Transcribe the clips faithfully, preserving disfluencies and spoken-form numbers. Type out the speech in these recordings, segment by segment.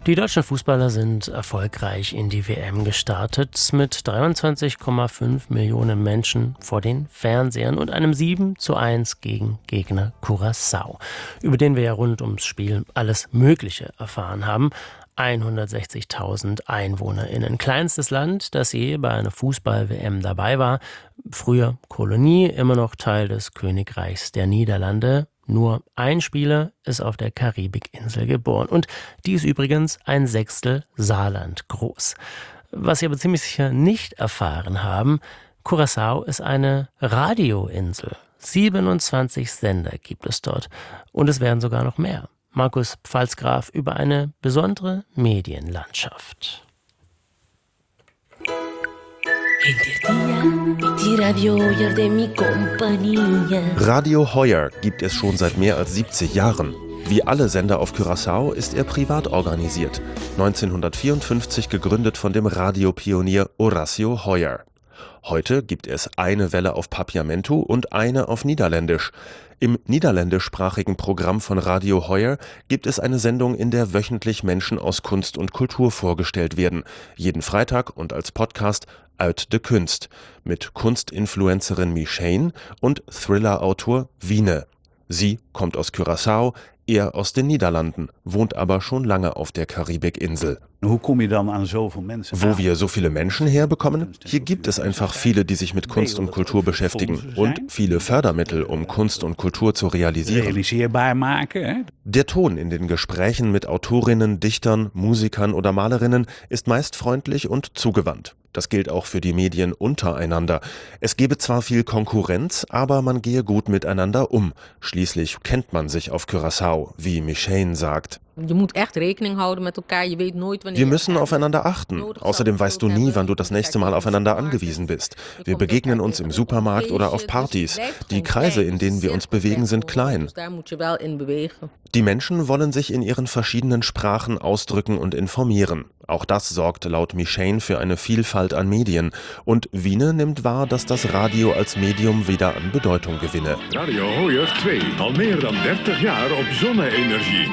Die deutschen Fußballer sind erfolgreich in die W M gestartet, mit dreiundzwanzig Komma fünf Millionen Menschen vor den Fernsehern und einem sieben zu eins gegen Gegner Curaçao, über den wir ja rund ums Spiel alles Mögliche erfahren haben. hundertsechzigtausend EinwohnerInnen. Kleinstes Land, das je bei einer Fußball-W M dabei war. Früher Kolonie, immer noch Teil des Königreichs der Niederlande. Nur ein Spieler ist auf der Karibikinsel geboren. Und die ist übrigens ein Sechstel Saarland groß. Was Sie aber ziemlich sicher nicht erfahren haben: Curaçao ist eine Radioinsel. siebenundzwanzig Sender gibt es dort. Und es werden sogar noch mehr. Markus Pfalzgraf über eine besondere Medienlandschaft. Radio Heuer gibt es schon seit mehr als siebzig Jahren. Wie alle Sender auf Curaçao ist er privat organisiert. neunzehnhundertvierundfünfzig gegründet von dem Radiopionier Horacio Heuer. Heute gibt es eine Welle auf Papiamento und eine auf Niederländisch. Im niederländischsprachigen Programm von Radio Heuer gibt es eine Sendung, in der wöchentlich Menschen aus Kunst und Kultur vorgestellt werden. Jeden Freitag und als Podcast Uit de Kunst mit Kunstinfluencerin Michane und Thriller-Autor Wiene. Sie kommt aus Curaçao, er aus den Niederlanden, wohnt aber schon lange auf der Karibikinsel. Hoe kom je dan aan zoveel mensen? Wo wir so viele Menschen herbekommen? Hier gibt es einfach viele, die sich mit Kunst und Kultur beschäftigen und viele Fördermittel, um Kunst und Kultur zu realisieren. Realisierbaar maken, hè? Der Ton in den Gesprächen mit Autorinnen, Dichtern, Musikern oder Malerinnen ist meist freundlich und zugewandt. Das gilt auch für die Medien untereinander. Es gebe zwar viel Konkurrenz, aber man gehe gut miteinander um. Schließlich kennt man sich auf Curaçao, wie Michane sagt. Wir müssen aufeinander achten. Außerdem weißt du nie, wann du das nächste Mal aufeinander angewiesen bist. Wir begegnen uns im Supermarkt oder auf Partys. Die Kreise, in denen wir uns bewegen, sind klein. Die Menschen wollen sich in ihren verschiedenen Sprachen ausdrücken und informieren. Auch das sorgt laut Michane für eine Vielfalt an Medien. Und Wiene nimmt wahr, dass das Radio als Medium wieder an Bedeutung gewinne. Radio Heuer twee, al meer dan dertig jaar op zonne-energie.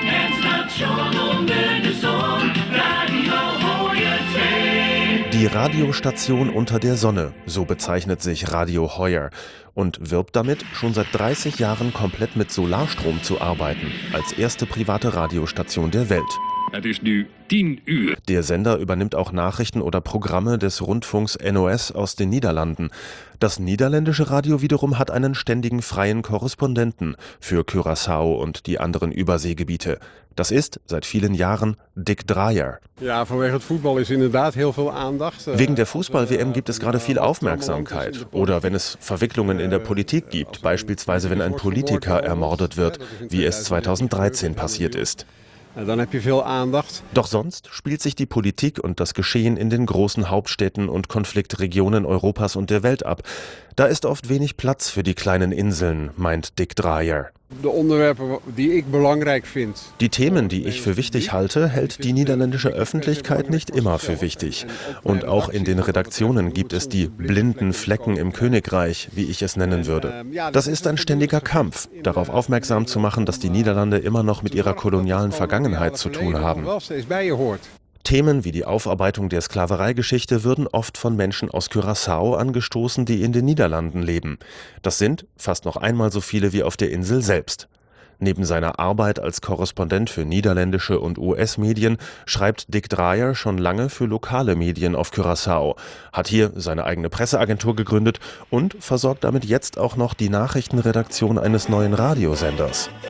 Die Radiostation unter der Sonne, so bezeichnet sich Radio Heuer und wirbt damit, schon seit dreißig Jahren komplett mit Solarstrom zu arbeiten, als erste private Radiostation der Welt. Het is nu tien uur. Der Sender übernimmt auch Nachrichten oder Programme des Rundfunks N O S aus den Niederlanden. Das niederländische Radio wiederum hat einen ständigen freien Korrespondenten für Curaçao und die anderen Überseegebiete. Das ist seit vielen Jahren Dick Dreyer. Ja, vanwege het voetbal is inderdaad heel veel aandacht. Wegen der Fußball-W M gibt es gerade viel Aufmerksamkeit. Oder wenn es Verwicklungen in der Politik gibt, beispielsweise wenn ein Politiker ermordet wird, wie es zweitausenddreizehn passiert ist. Dann heb je veel aandacht. Doch sonst spielt sich die Politik und das Geschehen in den großen Hauptstädten und Konfliktregionen Europas und der Welt ab. Da ist oft wenig Platz für die kleinen Inseln, meint Dick Dreyer. De onderwerpen die ik belangrijk vind. Die Themen, die ich für wichtig halte, hält die niederländische Öffentlichkeit nicht immer für wichtig. Und auch in den Redaktionen gibt es die blinden Flecken im Königreich, wie ich es nennen würde. Das ist ein ständiger Kampf, darauf aufmerksam zu machen, dass die Niederlande immer noch mit ihrer kolonialen Vergangenheit zu tun haben. Themen wie die Aufarbeitung der Sklavereigeschichte würden oft von Menschen aus Curaçao angestoßen, die in den Niederlanden leben. Das sind fast noch einmal so viele wie auf der Insel selbst. Neben seiner Arbeit als Korrespondent für niederländische und U S-Medien schreibt Dick Dreyer schon lange für lokale Medien auf Curaçao, hat hier seine eigene Presseagentur gegründet und versorgt damit jetzt auch noch die Nachrichtenredaktion eines neuen Radiosenders.